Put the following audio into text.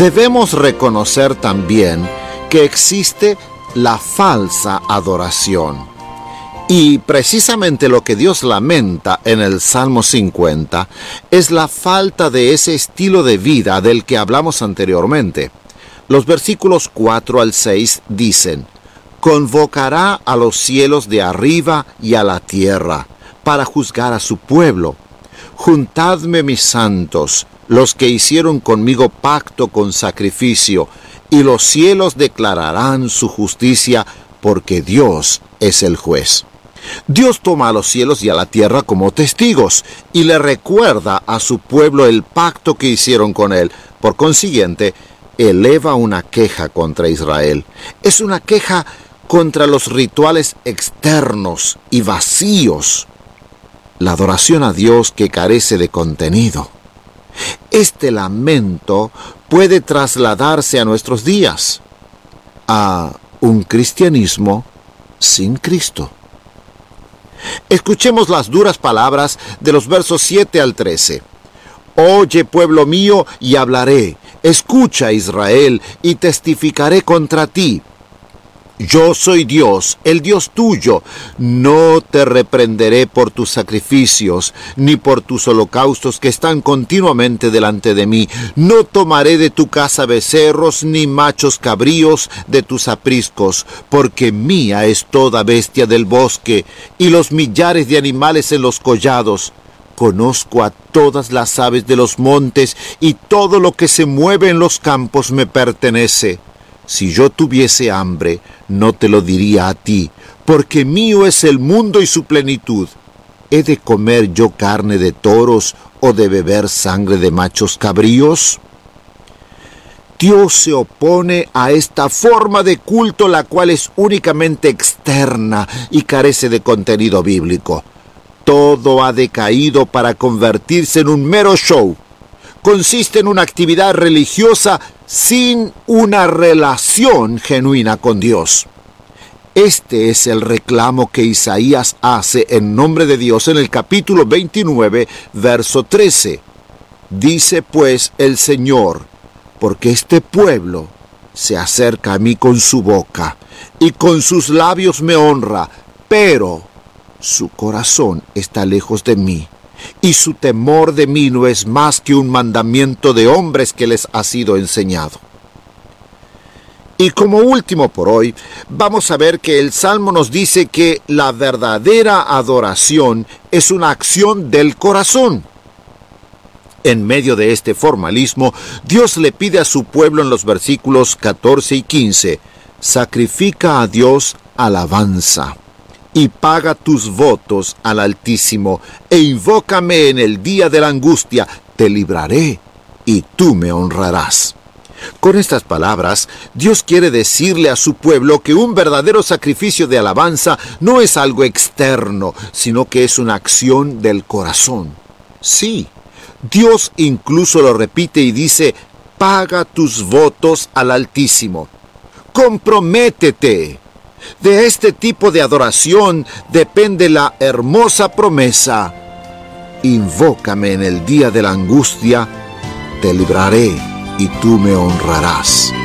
Debemos reconocer también que existe la falsa adoración. Y precisamente lo que Dios lamenta en el Salmo 50 es la falta de ese estilo de vida del que hablamos anteriormente. Los versículos 4 al 6 dicen: «Convocará a los cielos de arriba y a la tierra, para juzgar a su pueblo. Juntadme mis santos, los que hicieron conmigo pacto con sacrificio, y los cielos declararán su justicia, porque Dios es el juez». Dios toma a los cielos y a la tierra como testigos y le recuerda a su pueblo el pacto que hicieron con él. Por consiguiente, eleva una queja contra Israel. Es una queja contra los rituales externos y vacíos. La adoración a Dios que carece de contenido. Este lamento puede trasladarse a nuestros días, a un cristianismo sin Cristo. Escuchemos las duras palabras de los versos 7 al 13. «Oye, pueblo mío, y hablaré. Escucha, Israel, y testificaré contra ti. Yo soy Dios, el Dios tuyo. No te reprenderé por tus sacrificios, ni por tus holocaustos que están continuamente delante de mí. No tomaré de tu casa becerros, ni machos cabríos de tus apriscos, porque mía es toda bestia del bosque, y los millares de animales en los collados. Conozco a todas las aves de los montes, y todo lo que se mueve en los campos me pertenece. Si yo tuviese hambre, no te lo diría a ti, porque mío es el mundo y su plenitud. ¿He de comer yo carne de toros o de beber sangre de machos cabríos? Dios se opone a esta forma de culto, la cual es únicamente externa y carece de contenido bíblico. Todo ha decaído para convertirse en un mero show. Consiste en una actividad religiosa sin una relación genuina con Dios. Este es el reclamo que Isaías hace en nombre de Dios en el capítulo 29, verso 13. Dice pues el Señor: porque este pueblo se acerca a mí con su boca, y con sus labios me honra, pero su corazón está lejos de mí, y su temor de mí no es más que un mandamiento de hombres que les ha sido enseñado. Y como último por hoy, vamos a ver que el Salmo nos dice que la verdadera adoración es una acción del corazón. En medio de este formalismo, Dios le pide a su pueblo en los versículos 14 y 15, «Sacrifica a Dios alabanza, y paga tus votos al Altísimo, e invócame en el día de la angustia, te libraré, y tú me honrarás». Con estas palabras, Dios quiere decirle a su pueblo que un verdadero sacrificio de alabanza no es algo externo, sino que es una acción del corazón. Sí, Dios incluso lo repite y dice: «Paga tus votos al Altísimo». Comprométete. De este tipo de adoración depende la hermosa promesa: «Invócame en el día de la angustia, te libraré y tú me honrarás».